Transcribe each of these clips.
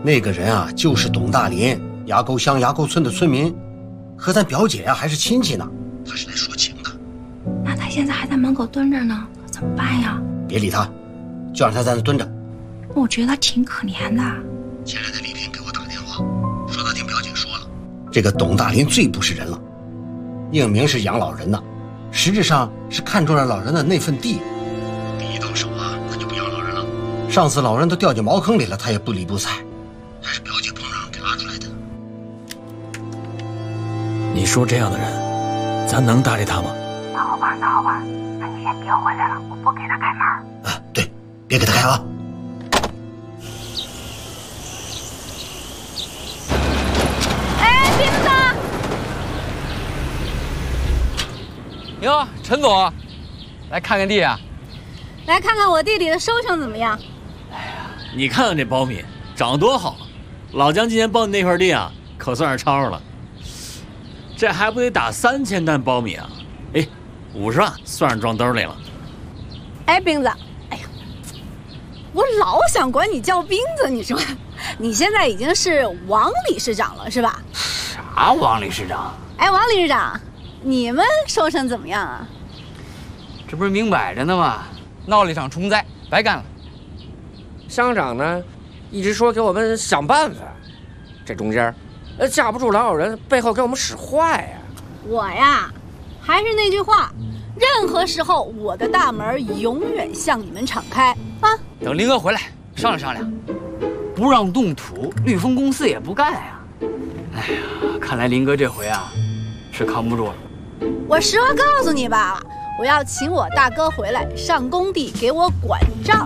那个人啊，就是董大林，崖沟乡崖沟村的村民，和咱表姐呀还是亲戚呢。他是来说情的。 那他现在还在门口蹲着呢，可怎么办呀？ 别理他，就让他在那蹲着。 我觉得他挺可怜的。 前两天李平给我打电话，说他听表姐说了，这个董大林最不是人了，硬明是养老人的，实质上是看中了老人的那份地。地一到手啊，他就不养老人了。上次老人都掉进茅坑里了，他也不理不睬，还是表姐碰上给拉出来的。 你说这样的人，咱能搭理他吗？ 那好吧，那你先别回来了，我不给他开门。 啊，对，别给他开啊。 哎，斌子！ 哟，陈总，来看看地啊？ 来看看我地里的收成怎么样？ 你看看这苞米长得多好，老姜今年包你那块地啊，可算是抄着了。这还不得打3000担苞米啊？哎，50万算是装兜里了。 哎，斌子，哎呀，我老想管你叫斌子，你说，你现在已经是王理事长了是吧？ 啥王理事长？ 哎，王理事长，你们收成怎么样啊？ 这不是明摆着呢吗？闹了一场虫灾，白干了。 乡长呢，一直说给我们想办法，这中间，架不住老有人背后给我们使坏呀。 我呀，还是那句话，任何时候我的大门永远向你们敞开啊！ 等林哥回来商量商量，不让动土，绿丰公司也不干呀。哎呀，看来林哥这回啊，是扛不住了。 我实话告诉你吧，我要请我大哥回来上工地给我管账。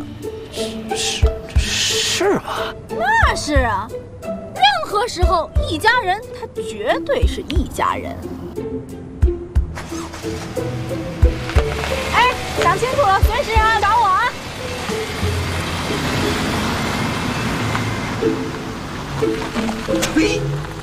是吗？ 那是啊，任何时候一家人他绝对是一家人。哎，想清楚了随时找我啊！ 嘿。